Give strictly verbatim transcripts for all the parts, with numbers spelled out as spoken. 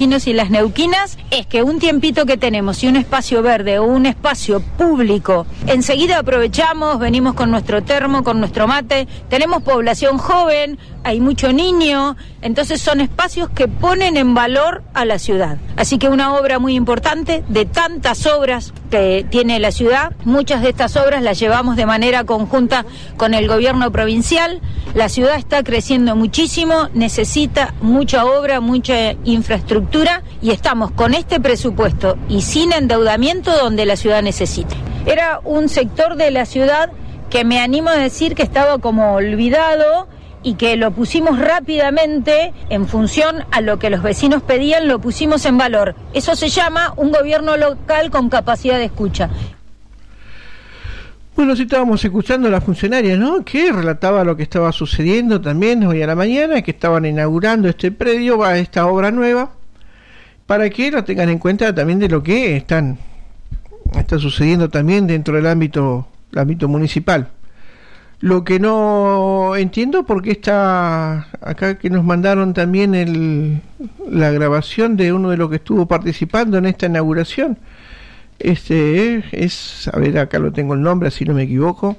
neuquinos y las neuquinas es que un tiempito que tenemos y un espacio verde o un espacio público, enseguida aprovechamos, venimos con nuestro termo, con nuestro mate, tenemos población joven, hay mucho niño, entonces son espacios que ponen en valor a la ciudad. Así que una obra muy importante, de tantas obras que tiene la ciudad, muchas de estas obras las llevamos de manera conjunta con el gobierno provincial. La ciudad está creciendo muchísimo, necesita mucha obra, mucha infraestructura y estamos con este presupuesto y sin endeudamiento donde la ciudad necesita. Era un sector de la ciudad que me animo a decir que estaba como olvidado y que lo pusimos rápidamente en función a lo que los vecinos pedían, lo pusimos en valor. Eso se llama un gobierno local con capacidad de escucha. Bueno, sí estábamos escuchando a la funcionaria, ¿no?, que relataba lo que estaba sucediendo también hoy a la mañana, que estaban inaugurando este predio, va esta obra nueva, para que lo tengan en cuenta también de lo que están está sucediendo también dentro del ámbito, el ámbito municipal. Lo que no entiendo porque está acá que nos mandaron también el, la grabación de uno de los que estuvo participando en esta inauguración. Este es, a ver, acá lo tengo el nombre, así no me equivoco.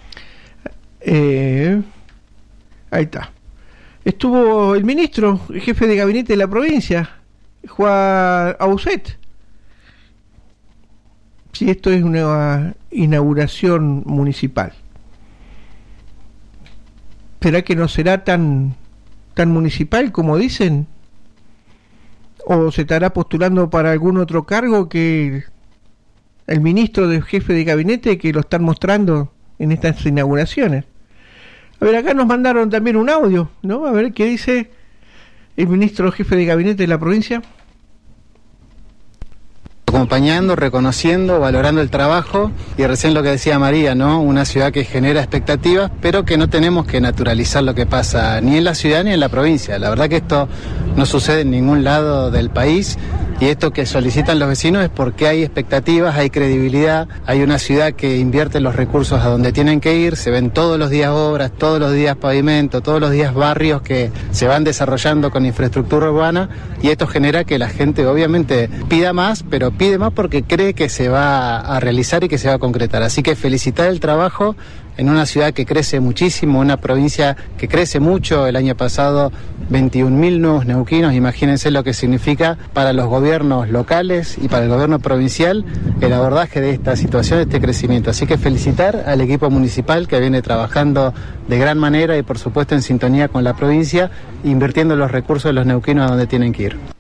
Eh, ahí está. Estuvo el ministro, el jefe de gabinete de la provincia, Juan Auset. Sí, esto es una inauguración municipal. ¿Será que no será tan tan municipal como dicen? ¿O se estará postulando para algún otro cargo que el ministro del jefe de gabinete que lo están mostrando en estas inauguraciones? A ver, acá nos mandaron también un audio, ¿no? A ver qué dice el ministro jefe de gabinete de la provincia. Acompañando, reconociendo, valorando el trabajo y recién lo que decía María, ¿no? Una ciudad que genera expectativas, pero que no tenemos que naturalizar lo que pasa ni en la ciudad ni en la provincia. La verdad que esto no sucede en ningún lado del país y esto que solicitan los vecinos es porque hay expectativas, hay credibilidad, hay una ciudad que invierte los recursos a donde tienen que ir, se ven todos los días obras, todos los días pavimento, todos los días barrios que se van desarrollando con infraestructura urbana y esto genera que la gente obviamente pida más, pero pide pide más porque cree que se va a realizar y que se va a concretar. Así que felicitar el trabajo en una ciudad que crece muchísimo, una provincia que crece mucho. El año pasado veintiún mil nuevos neuquinos, imagínense lo que significa para los gobiernos locales y para el gobierno provincial el abordaje de esta situación, de este crecimiento. Así que felicitar al equipo municipal que viene trabajando de gran manera y por supuesto en sintonía con la provincia, invirtiendo los recursos de los neuquinos a donde tienen que ir.